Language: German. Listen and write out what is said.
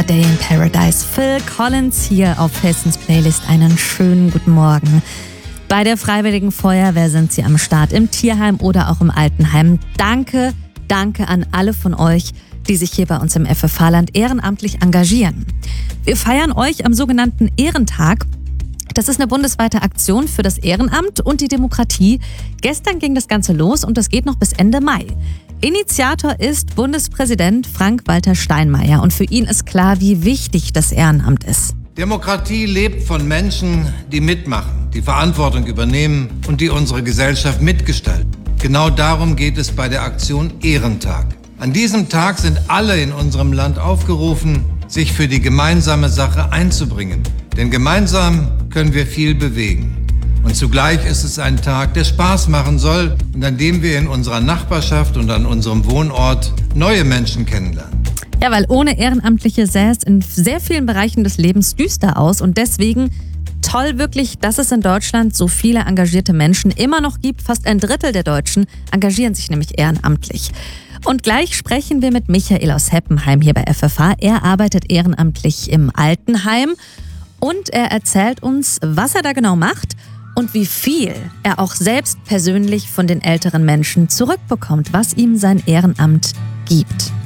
A Day in Paradise. Phil Collins hier auf Hessens Playlist. Einen schönen guten Morgen. Bei der Freiwilligen Feuerwehr sind Sie am Start, im Tierheim oder auch im Altenheim. Danke an alle von euch, die sich hier bei uns im FFH-Land ehrenamtlich engagieren. Wir feiern euch am sogenannten Ehrentag. Das ist eine bundesweite Aktion für das Ehrenamt und die Demokratie. Gestern ging das Ganze los und das geht noch bis Ende Mai. Initiator ist Bundespräsident Frank-Walter Steinmeier und für ihn ist klar, wie wichtig das Ehrenamt ist. Demokratie lebt von Menschen, die mitmachen, die Verantwortung übernehmen und die unsere Gesellschaft mitgestalten. Genau darum geht es bei der Aktion Ehrentag. An diesem Tag sind alle in unserem Land aufgerufen, sich für die gemeinsame Sache einzubringen. Denn gemeinsam können wir viel bewegen. Und zugleich ist es ein Tag, der Spaß machen soll und an dem wir in unserer Nachbarschaft und an unserem Wohnort neue Menschen kennenlernen. Ja, weil ohne Ehrenamtliche sähe es in sehr vielen Bereichen des Lebens düster aus und deswegen toll wirklich, dass es in Deutschland so viele engagierte Menschen immer noch gibt. Fast ein Drittel der Deutschen engagieren sich nämlich ehrenamtlich. Und gleich sprechen wir mit Michael aus Heppenheim hier bei FFH. Er arbeitet ehrenamtlich im Altenheim und er erzählt uns, was er da genau macht und wie viel er auch selbst persönlich von den älteren Menschen zurückbekommt, was ihm sein Ehrenamt gibt.